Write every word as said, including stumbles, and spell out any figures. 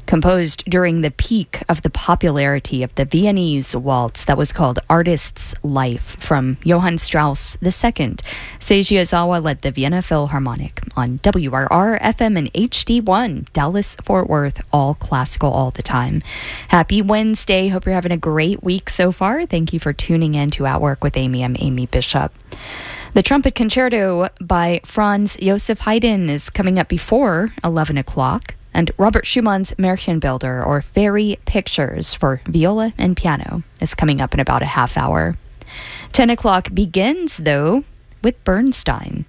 composed during the peak of the popularity of the Viennese waltz that was called Artist's Life from Johann Strauss the Second. Seiji Ozawa led the Vienna Philharmonic on W R R F M and H D one, Dallas, Fort Worth, all classical all the time. Happy Wednesday. Hope you're having a great week so far. Thank you for tuning in to At Work with Amy. I'm Amy Bishop. The Trumpet Concerto by Franz Joseph Haydn is coming up before eleven o'clock. And Robert Schumann's Märchenbilder, or Fairy Pictures, for viola and piano, is coming up in about a half hour. ten o'clock begins, though, with Bernstein.